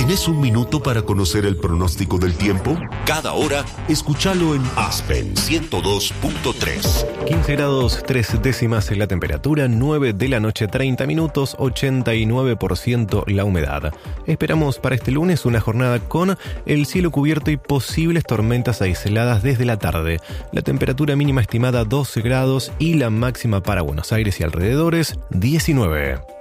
¿Tenés un minuto para conocer el pronóstico del tiempo? Cada hora, escúchalo en Aspen 102.3. 15 grados 3 décimas la temperatura, 9 de la noche 30 minutos, 89% la humedad. Esperamos para este lunes una jornada con el cielo cubierto y posibles tormentas aisladas desde la tarde. La temperatura mínima estimada 12 grados y la máxima para Buenos Aires y alrededores 19.